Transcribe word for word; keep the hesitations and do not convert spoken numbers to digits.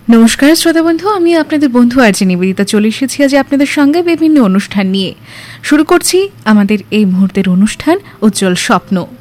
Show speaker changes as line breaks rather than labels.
নমস্কার শ্রোতা বন্ধু, আমি আপনাদের বন্ধু আরজি নিবেদিতা চলে এসেছি আজ আপনাদের সঙ্গে বিভিন্ন অনুষ্ঠান নিয়ে। শুরু করছি আমাদের এই মুহূর্তের অনুষ্ঠান উজ্জ্বল স্বপ্ন।